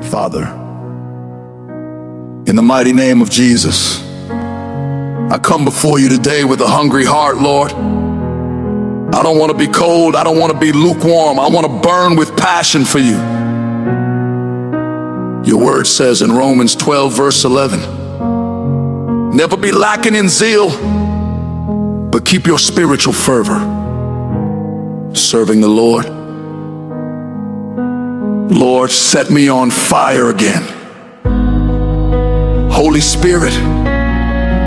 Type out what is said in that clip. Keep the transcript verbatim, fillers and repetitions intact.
Father, in the mighty name of Jesus, I come before you today with a hungry heart, Lord. I don't want to be cold. I don't want to be lukewarm. I want to burn with passion for you. Your word says in Romans twelve, verse eleven, never be lacking in zeal, but keep your spiritual fervor, serving the Lord. Lord, set me on fire again. Holy Spirit,